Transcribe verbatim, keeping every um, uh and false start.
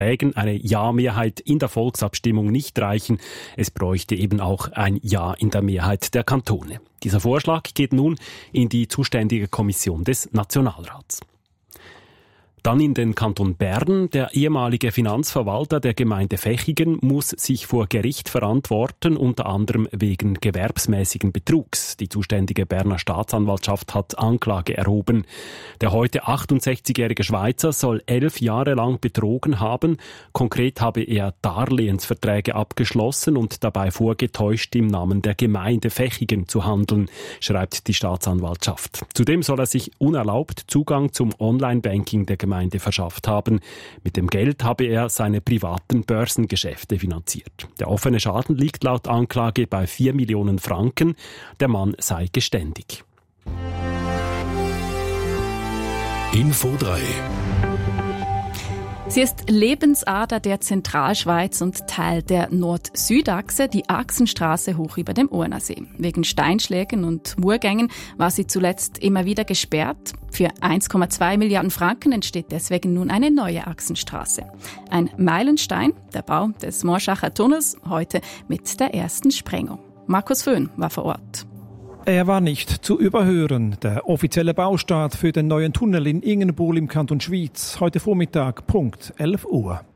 eine Ja-Mehrheit in der Volksabstimmung nicht reichen. Es bräuchte eben auch ein Ja in der Mehrheit der Kantone. Dieser Vorschlag geht nun in die zuständige Kommission des Nationalrats. Dann in den Kanton Bern. Der ehemalige Finanzverwalter der Gemeinde Vechigen muss sich vor Gericht verantworten, unter anderem wegen gewerbsmäßigen Betrugs. Die zuständige Berner Staatsanwaltschaft hat Anklage erhoben. Der heute achtundsechzigjährige Schweizer soll elf Jahre lang betrogen haben. Konkret habe er Darlehensverträge abgeschlossen und dabei vorgetäuscht, im Namen der Gemeinde Vechigen zu handeln, schreibt die Staatsanwaltschaft. Zudem soll er sich unerlaubt Zugang zum Online-Banking der Gemeinde Gemeinde verschafft haben. Mit dem Geld habe er seine privaten Börsengeschäfte finanziert. Der offene Schaden liegt laut Anklage bei vier Millionen Franken. Der Mann sei geständig. Info drei. Sie ist Lebensader der Zentralschweiz und Teil der Nord-Süd-Achse, die Achsenstraße hoch über dem Urnersee. Wegen Steinschlägen und Murgängen war sie zuletzt immer wieder gesperrt. Für eins Komma zwei Milliarden Franken entsteht deswegen nun eine neue Achsenstraße. Ein Meilenstein, der Bau des Morschacher Tunnels, heute mit der ersten Sprengung. Markus Föhn war vor Ort. Er war nicht zu überhören. Der offizielle Baustart für den neuen Tunnel in Ingenburg im Kanton Schwyz. Heute Vormittag, Punkt elf Uhr.